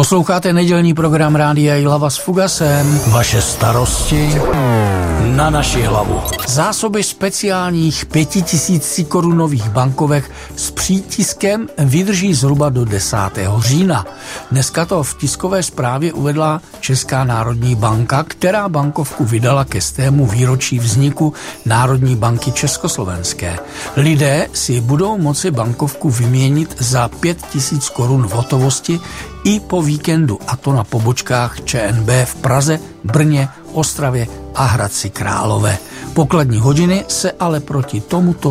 Posloucháte nedělní program Rádia Jihlava s Fugasem. Vaše starosti na naši hlavu. Zásoby speciálních 5000 korunových bankovek s přítiskem vydrží zhruba do 10. října. Dneska to v tiskové zprávě uvedla Česká národní banka, která bankovku vydala ke 100. výročí vzniku Národní banky československé. Lidé si budou moci bankovku vyměnit za 5000 korun v hotovosti i po víkendu, a to na pobočkách ČNB v Praze, Brně, Ostravě a Hradci Králové. Pokladní hodiny se ale proti tomuto